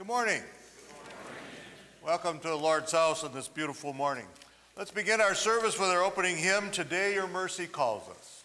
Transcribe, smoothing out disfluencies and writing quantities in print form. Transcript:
Good morning. Welcome to the Lord's house on this beautiful morning. Let's begin our service with our opening hymn, Today Your Mercy Calls Us.